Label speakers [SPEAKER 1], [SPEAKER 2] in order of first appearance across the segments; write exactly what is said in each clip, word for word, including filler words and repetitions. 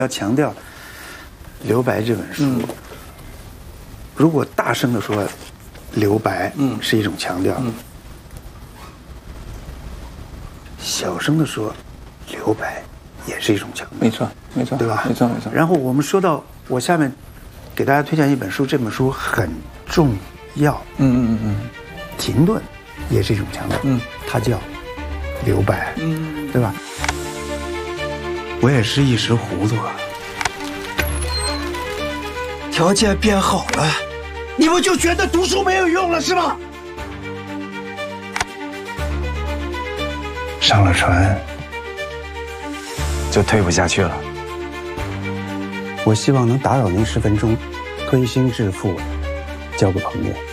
[SPEAKER 1] 要强调留白这本书，嗯、如果大声的说留白，嗯，是一种强调；嗯、小声的说留白，也是一种强调。
[SPEAKER 2] 没错，没错，
[SPEAKER 1] 对吧？
[SPEAKER 2] 没错，没错。
[SPEAKER 1] 然后我们说到，我下面给大家推荐一本书，这本书很重要。
[SPEAKER 2] 嗯嗯嗯，
[SPEAKER 1] 停顿也是一种强调。嗯，它叫留白。嗯，对吧？我也是一时糊涂啊。
[SPEAKER 3] 条件变好了，你们就觉得读书没有用了是吗？
[SPEAKER 1] 上了船
[SPEAKER 4] 就退不下去了。
[SPEAKER 1] 我希望能打扰您十分钟，推心置腹，交个朋友。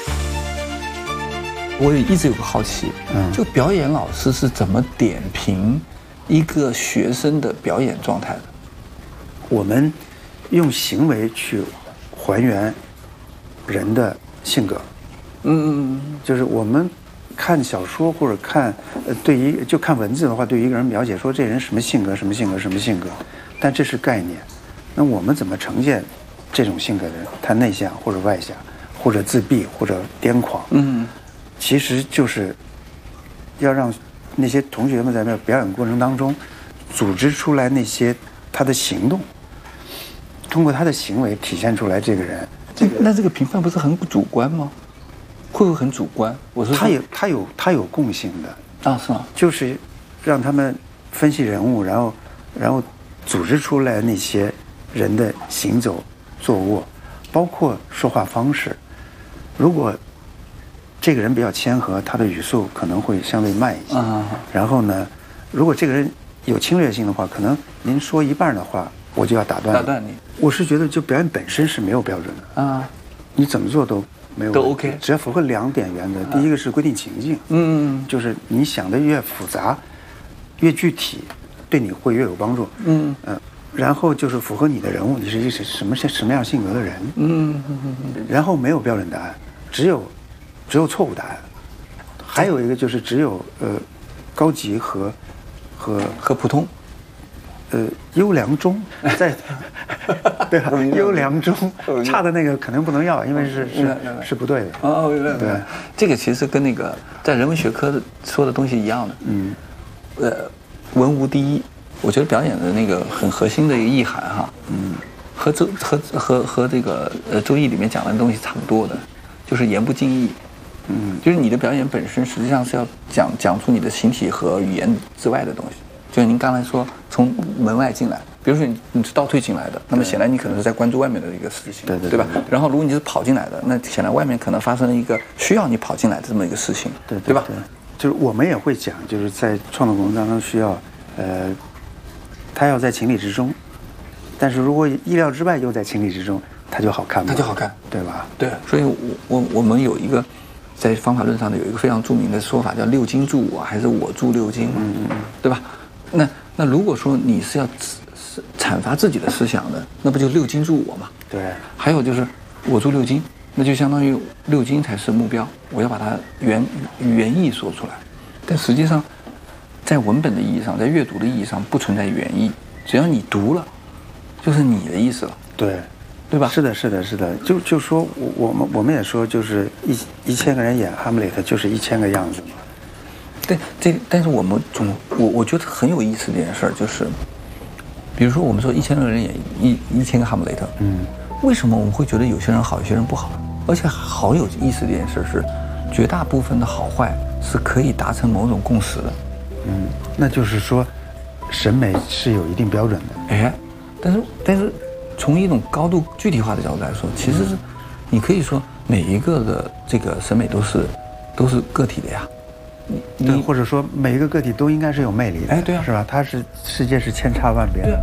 [SPEAKER 2] 我也一直有个好奇，嗯，就表演老师是怎么点评一个学生的表演状态的？
[SPEAKER 1] 我们用行为去还原人的性格。嗯嗯嗯，就是我们看小说或者看，呃，对于就看文字的话，对于一个人描写说这人什么性格，什么性格，什么性格，但这是概念。那我们怎么呈现这种性格的人？他内向或者外向，或者自闭或者癫狂？嗯，其实就是要让那些同学们在那表演过程当中，组织出来那些他的行动，通过他的行为体现出来这个人。
[SPEAKER 2] 这个那这个评判不是很主观吗？会不会很主观？我说
[SPEAKER 1] 他有他有他有共性的
[SPEAKER 2] 啊，是吗？
[SPEAKER 1] 就是让他们分析人物，然后然后组织出来那些人的行走、坐卧，包括说话方式。如果这个人比较谦和，他的语速可能会相对慢一些。啊、然后呢，如果这个人有侵略性的话，可能您说一半的话，我就要打断。
[SPEAKER 2] 打断你。
[SPEAKER 1] 我是觉得，就表演本身是没有标准的啊，你怎么做都没有
[SPEAKER 2] 都 OK，
[SPEAKER 1] 只要符合两点原则。第一个是规定情境，嗯，就是你想的越复杂、越具体，对你会越有帮助。嗯嗯、呃，然后就是符合你的人物，你是一个什么什么样性格的人。嗯嗯嗯。然后没有标准答案，只有只有错误答案。还有一个就是只有呃高级和和
[SPEAKER 2] 和普通。
[SPEAKER 1] 呃，优良中，在对吧？优良中，差的那个可能不能要，因为是是是不对的。
[SPEAKER 2] 哦，明白。对，这个其实跟那个在人文学科说的东西一样的。嗯，呃，文无第一，我觉得表演的那个很核心的一个意涵哈，嗯，和周和和和这个呃《周易》里面讲的东西差不多的，就是言不尽意。嗯，就是你的表演本身实际上是要讲讲出你的形体和语言之外的东西。就是您刚才说从门外进来，比如说你你是倒退进来的，那么显然你可能是在关注外面的一个事情，
[SPEAKER 1] 对对
[SPEAKER 2] 对吧？然后如果你是跑进来的，那显然外面可能发生了一个需要你跑进来的这么一个事情，
[SPEAKER 1] 对对
[SPEAKER 2] 对吧？
[SPEAKER 1] 对，就是我们也会讲，就是在创作过程当中需要，呃，他要在情理之中，但是如果意料之外又在情理之中，他就好看嘛，
[SPEAKER 2] 他就好看，
[SPEAKER 1] 对吧？
[SPEAKER 2] 对，所以我我我们有一个。在方法论上的有一个非常著名的说法，叫六经助我，还是我助六经嘛，嗯嗯，对吧？那那如果说你是要阐发自己的思想的，那不就六经助我嘛？
[SPEAKER 1] 对。还
[SPEAKER 2] 有就是我助六经，那就相当于六经才是目标，我要把它原原意说出来。但实际上，在文本的意义上，在阅读的意义上不存在原意，只要你读了，就是你的意思了。
[SPEAKER 1] 对。
[SPEAKER 2] 对吧？
[SPEAKER 1] 是的，是的，是的，就就说我我们我们也说，就是一一千个人演哈姆雷特，就是一千个样子嘛。
[SPEAKER 2] 对，这但是我们总我我觉得很有意思的一件事儿就是，比如说我们说一千个人演一一千个哈姆雷特，嗯，为什么我们会觉得有些人好，有些人不好？而且好有意思的一件事是，绝大部分的好坏是可以达成某种共识的。
[SPEAKER 1] 嗯，那就是说，审美是有一定标准的。
[SPEAKER 2] 哎，但是但是。从一种高度具体化的角度来说，其实是，你可以说每一个的这个审美都是，都是个体的呀。
[SPEAKER 1] 你对，或者说每一个个体都应该是有魅力的。
[SPEAKER 2] 哎，对啊，
[SPEAKER 1] 是吧？它是世界是千差万别的。
[SPEAKER 2] 对啊。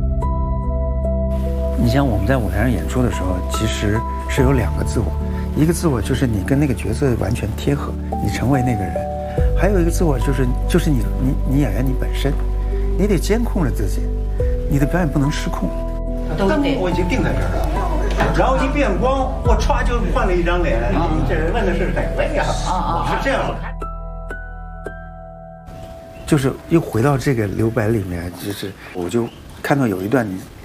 [SPEAKER 1] 你像我们在舞台上演出的时候，其实是有两个自我，一个自我就是你跟那个角色完全贴合，你成为那个人；还有一个自我就是就是你你你演员你本身，你得监控着自己，你的表演不能失控。
[SPEAKER 3] 灯我已经定在这儿了，然后一变光，我歘就换了一张脸。你这人问的是哪位呀？我是这样的。
[SPEAKER 1] 就是又回到这个留白里面，就是我就看到有一段你